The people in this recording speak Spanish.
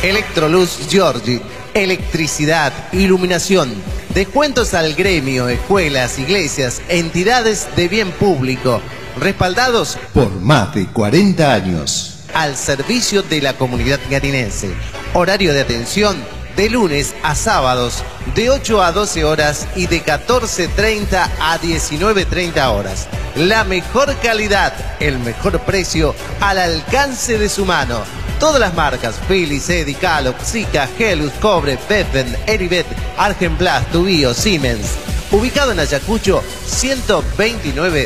Electroluz Giorgi, electricidad, iluminación, descuentos al gremio, escuelas, iglesias, entidades de bien público, respaldados por más de 40 años. Al servicio de la comunidad garinense. Horario de atención de lunes a sábados de 8 a 12 horas y de 14:30 a 19:30 horas. La mejor calidad, el mejor precio al alcance de su mano. Todas las marcas Philips, Eddy, Calop, Sika, Helus, Cobre, Beffen, Eribet, Argenplas, Tubío, Siemens. Ubicado en Ayacucho 129